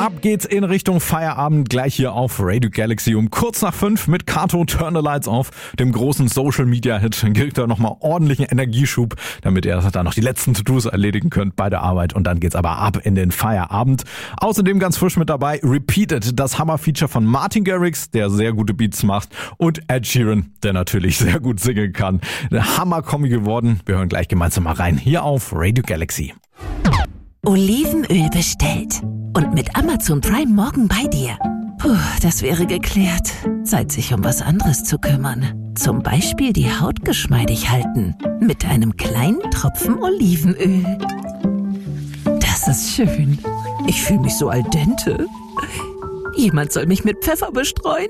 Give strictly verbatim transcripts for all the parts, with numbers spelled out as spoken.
Ab geht's in Richtung Feierabend, gleich hier auf Radio Galaxy um kurz nach fünf mit Kato Turn the Lights Off, dem großen Social-Media-Hit. Dann kriegt er nochmal ordentlichen Energieschub, damit ihr da noch die letzten To-Dos erledigen könnt bei der Arbeit. Und dann geht's aber ab in den Feierabend. Außerdem ganz frisch mit dabei Repeated, das Hammer-Feature von Martin Garrix, der sehr gute Beats macht, und Ed Sheeran, der natürlich sehr gut singen kann. Eine Hammer-Kombi geworden. Wir hören gleich gemeinsam mal rein, hier auf Radio Galaxy. Olivenöl bestellt. Und mit Amazon Prime morgen bei dir. Puh, das wäre geklärt. Zeit, sich um was anderes zu kümmern. Zum Beispiel die Haut geschmeidig halten. Mit einem kleinen Tropfen Olivenöl. Das ist schön. Ich fühle mich so al dente. Jemand soll mich mit Pfeffer bestreuen.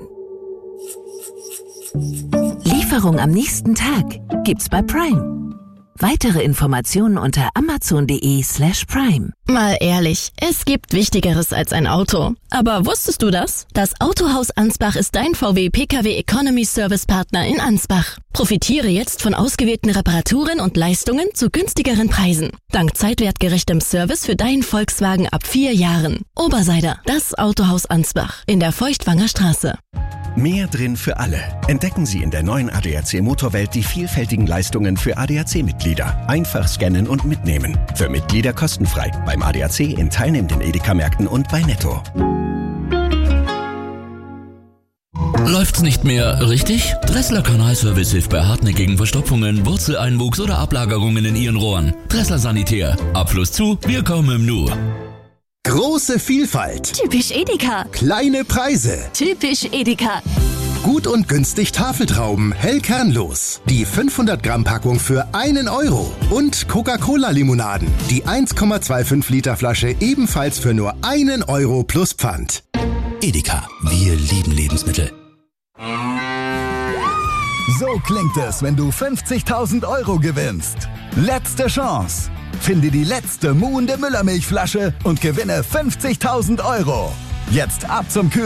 Lieferung am nächsten Tag gibt's bei Prime. Weitere Informationen unter amazon.de slash prime. Mal ehrlich, es gibt Wichtigeres als ein Auto. Aber wusstest du das? Das Autohaus Ansbach ist dein V W P K W Economy Service Partner in Ansbach. Profitiere jetzt von ausgewählten Reparaturen und Leistungen zu günstigeren Preisen. Dank zeitwertgerechtem Service für deinen Volkswagen ab vier Jahren. Oberseider, das Autohaus Ansbach in der Feuchtwanger Straße. Mehr drin für alle. Entdecken Sie in der neuen A D A C Motorwelt die vielfältigen Leistungen für A D A C-Mitglieder. Einfach scannen und mitnehmen. Für Mitglieder kostenfrei. Beim A D A C in teilnehmenden Edeka-Märkten und bei Netto. Läuft's nicht mehr richtig? Dressler Kanalservice hilft bei hartnäckigen Verstopfungen, Wurzeleinwuchs oder Ablagerungen in Ihren Rohren. Dressler Sanitär. Abfluss zu, wir kommen im Nu. Große Vielfalt. Typisch Edeka. Kleine Preise. Typisch Edeka. Gut und günstig Tafeltrauben, hell kernlos. Die fünfhundert Gramm Packung für einen Euro. Und Coca-Cola-Limonaden. Die eins Komma fünfundzwanzig Liter Flasche ebenfalls für nur einen Euro plus Pfand. Edeka, wir lieben Lebensmittel. So klingt es, wenn du fünfzigtausend Euro gewinnst. Letzte Chance. Finde die letzte muhende Müllermilchflasche und gewinne fünfzigtausend Euro. Jetzt ab zum Kühl